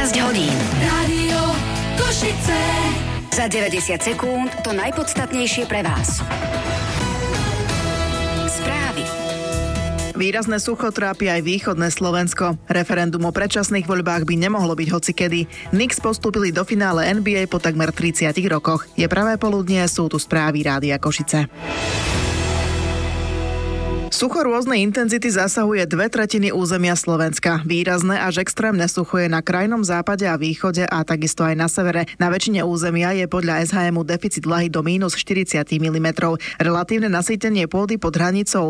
hodín. Rádio Košice. Za 90 sekúnd to najpodstatnejšie pre vás. Správy. Výrazné sucho trápi aj východné Slovensko. Referendum o predčasných voľbách by nemohlo byť hocikedy. Knicks postúpili do finále NBA po takmer 30 rokoch. Je pravé poludnie, sú tu správy Rádia Košice. Sucho rôznej intenzity zasahuje 2/3 územia Slovenska. Výrazné až extrémne sucho je na krajnom západe a východe a takisto aj na severe. Na väčšine územia je podľa SHM deficit vlahy do minus 40 mm. Relatívne nasýtenie pôdy pod hranicou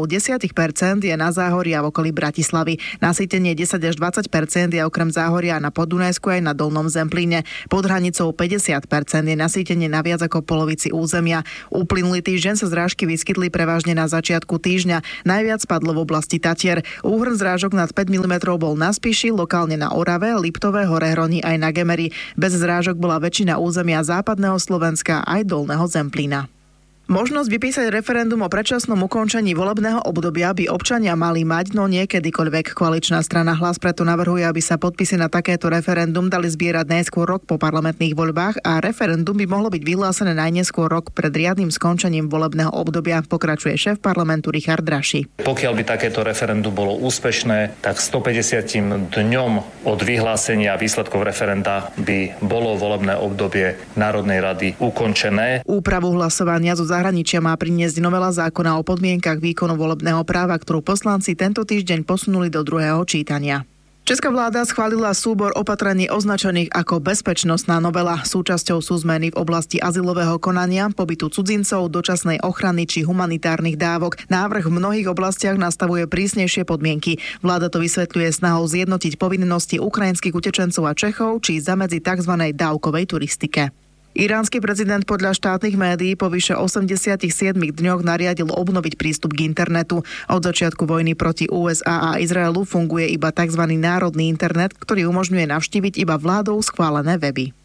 10% je na záhorí a v okolí Bratislavy. Nasýtenie 10 až 20% je okrem záhoria na Podunajsku aj na Dolnom Zemplíne. Pod hranicou 50% je nasýtenie na viac ako polovici územia. Uplynulý týždeň sa zrážky vyskytli prevažne na začiatku týždňa. Najviac padlo v oblasti Tatier. Úhrn zrážok nad 5 mm bol na Spiši, lokálne na Orave, Liptove, Horehroni aj na Gemeri. Bez zrážok bola väčšina územia západného Slovenska aj Dolného Zemplína. Možnosť vypísať referendum o predčasnom ukončení volebného obdobia by občania mali mať, no nie kedykoľvek. Koaličná strana Hlas preto navrhuje, aby sa podpisy na takéto referendum dali zbierať najskôr rok po parlamentných voľbách a referendum by mohlo byť vyhlásené najneskôr rok pred riadnym skončením volebného obdobia, pokračuje šéf parlamentu Richard Draši. Pokiaľ by takéto referendum bolo úspešné, tak 150 dňom od vyhlásenia výsledkov referenda by bolo volebné obdobie Národnej rady ukončené. Úpravu hlasovania zo zahraničia má priniesť novela zákona o podmienkach výkonu volebného práva, ktorú poslanci tento týždeň posunuli do druhého čítania. Česká vláda schválila súbor opatrení označených ako bezpečnostná novela. Súčasťou sú zmeny v oblasti azylového konania, pobytu cudzincov, dočasnej ochrany či humanitárnych dávok. Návrh v mnohých oblastiach nastavuje prísnejšie podmienky. Vláda to vysvetľuje snahou zjednotiť povinnosti ukrajinských utečencov a Čechov či zamedziť tzv. Dávkovej turistike. Iránsky prezident podľa štátnych médií po vyše 87 dňoch nariadil obnoviť prístup k internetu. Od začiatku vojny proti USA a Izraelu funguje iba tzv. Národný internet, ktorý umožňuje navštíviť iba vládou schválené weby.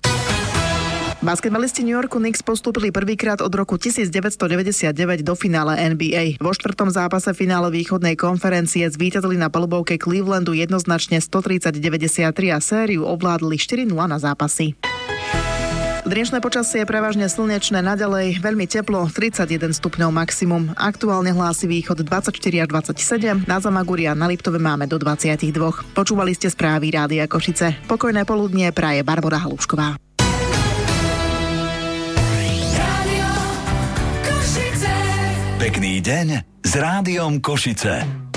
Basketbalisti New Yorku Knicks postúpili prvýkrát od roku 1999 do finále NBA. Vo štvrtom zápase finále východnej konferencie zvíťazili na palubovke Clevelandu jednoznačne 130-93 a sériu ovládli 4-0 na zápasy. Dnešné počasie je prevažne slnečné, naďalej veľmi teplo, 31 stupňov maximum. Aktuálne hlási východ 24 až 27, na Zamagúri a na Liptove máme do 22. Počúvali ste správy Rádia Košice. Pokojné poludnie praje Barbora Halušková. Rádio Košice. Pekný deň s Rádiom Košice.